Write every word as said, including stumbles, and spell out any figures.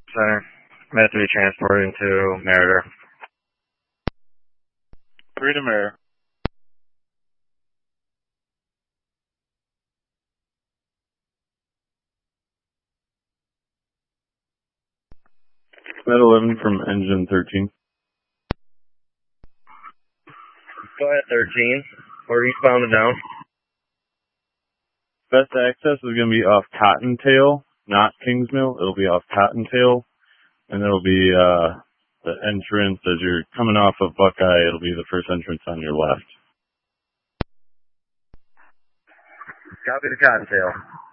Center. Meant to be transported to Meriter. Three to Meriter. Med eleven from engine thirteen. Go ahead, thirteen. We're eastbound and down. Best access is going to be off Cottontail, not Kingsmill. It'll be off Cottontail, and it'll be uh, the entrance as you're coming off of Buckeye. It'll be the first entrance on your left. Copy the Cottontail.